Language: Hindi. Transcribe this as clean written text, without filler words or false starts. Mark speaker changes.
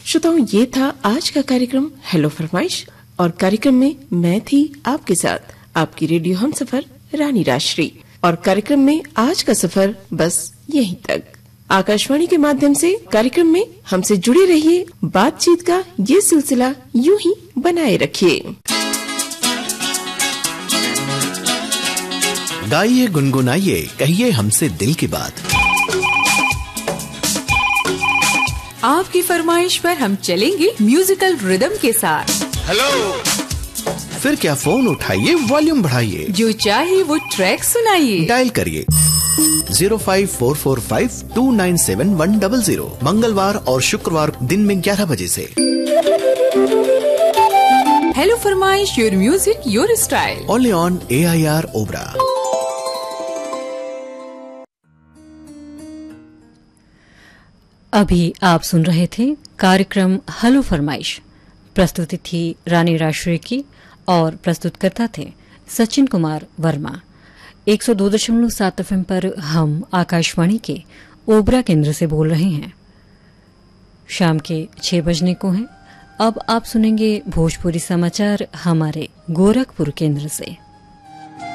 Speaker 1: श्रोताओं, ये था आज का कार्यक्रम हेलो फरमाइश और कार्यक्रम में मैं थी आपके साथ आपकी रेडियो हमसफर रानी राजश्री। और कार्यक्रम में आज का सफर बस यहीं तक। आकाशवाणी के माध्यम से कार्यक्रम में हमसे जुड़े रहिए, बातचीत का ये सिलसिला यूं ही बनाए रखिए।
Speaker 2: गाइए, गुनगुनाइए, कहिए हमसे दिल की बात।
Speaker 3: आपकी फरमाइश पर हम चलेंगे म्यूजिकल रिदम के साथ।
Speaker 2: हेलो, फिर क्या फोन उठाइए, वॉल्यूम बढ़ाइए,
Speaker 3: जो चाहे वो ट्रैक सुनाइए।
Speaker 2: डायल करिए 05445297100 मंगलवार और शुक्रवार दिन में 11 बजे से।
Speaker 3: हेलो फरमाइश, your music your style,
Speaker 2: only on AIR Obra.
Speaker 4: अभी आप सुन रहे थे कार्यक्रम हेलो फरमाइश। प्रस्तुति थी रानी राजश्री की और प्रस्तुतकर्ता थे सचिन कुमार वर्मा। 102.7 FM पर हम आकाशवाणी के ओबरा केंद्र से बोल रहे हैं। शाम के 6 बजने को हैं। अब आप सुनेंगे भोजपुरी समाचार हमारे गोरखपुर केंद्र से।